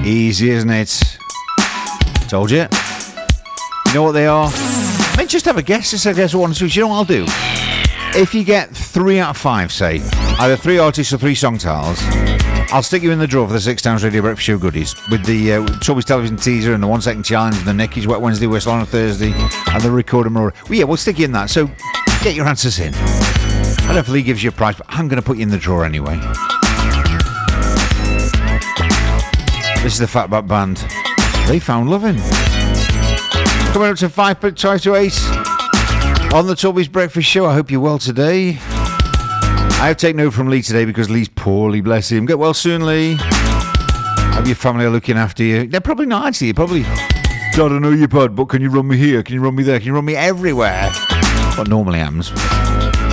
Easy, isn't it? Told you. You know what they are? May just have a guess. Just a guess one, two. You know what I'll do? If you get 3 out of 5, say, either 3 artists or 3 song titles, I'll stick you in the draw for the 6 Times Radio Breakfast Show goodies with the Troubles Television teaser and the 1 Second Challenge and the Nicky's Wet Wednesday Whistle on a Thursday and the Recorder Roar. Well, yeah, we'll stick you in that. So get your answers in. I don't think he gives you a prize, but I'm going to put you in the draw anyway. This is the Fatback Band. They Found Lovin'. Coming up to 5 tries to 8 on the Toby's Breakfast Show. I hope you're well today. I have taken over from Lee today because Lee's poorly, bless him. Get well soon, Lee. Hope your family are looking after you. They're probably not, actually. You're probably, God, I know you're bad, but can you run me here? Can you run me there? Can you run me everywhere? What normally happens.